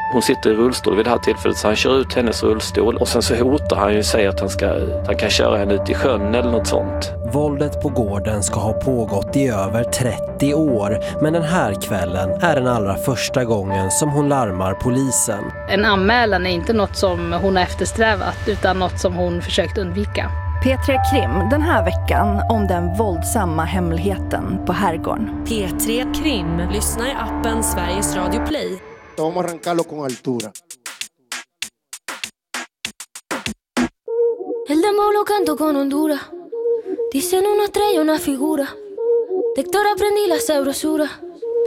Hon sitter i rullstol vid det här tillfället, så han kör ut hennes rullstol och sen så hotar han ju, säger att han kan köra henne ut i sjön eller något sånt. Våldet på gården ska ha pågått i över 30 år, men den här kvällen är den allra första gången som hon larmar polisen. En anmälan är inte något som hon har eftersträvat, utan något som hon försökt undvika. P3 Krim den här veckan om den våldsamma hemligheten på herrgården. P3 Krim, lyssna i appen Sveriges Radio Play. Vamos a arrancarlo con altura. El demo lo canto con Honduras. Dicen una estrella, una figura. De Héctor aprendí la sabrosura.